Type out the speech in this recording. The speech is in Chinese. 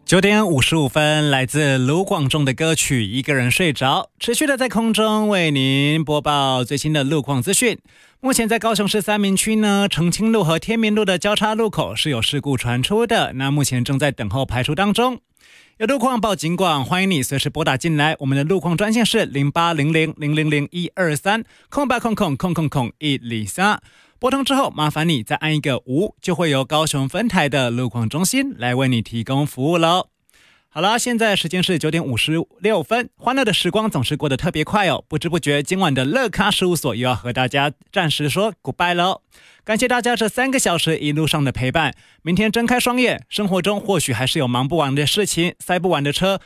9点55分，来自卢广仲的歌曲《一个人睡着》，持续的在空中为您播报最新的路况资讯。目前在高雄市三民区呢，澄清路和天明路的交叉路口是有事故传出的，那目前正在等候排除当中。有路况报警广，欢迎你随时拨打进来。我们的路况专线是0800000123空白空空空空空103。拨通之后，麻烦你再按一个5，就会由高雄分台的路况中心来为你提供服务了。好了，现在时间是9点56分，欢乐的时光总是过得特别快哦，不知不觉今晚的乐咖事务所又要和大家暂时说 goodbye 了。感谢大家这3个小时一路上的陪伴，明天睁开双眼，生活中或许还是有忙不完的事情，塞不完的车，